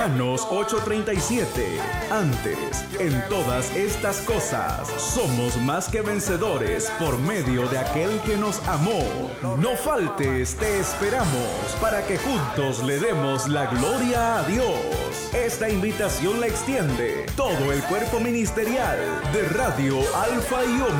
Romanos 8:37. Antes, en todas estas cosas, somos más que vencedores por medio de aquel que nos amó. No faltes, te esperamos para que juntos le demos la gloria a Dios. Esta invitación la extiende todo el cuerpo ministerial de Radio Alfa y Omega.